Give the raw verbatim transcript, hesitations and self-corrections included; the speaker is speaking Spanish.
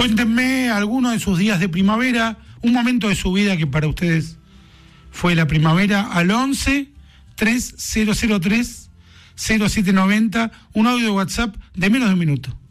Cuéntenme alguno de sus días de primavera, un momento de su vida que para ustedes fue la primavera, al once, tres mil tres, cero siete noventa, un audio de WhatsApp de menos de un minuto.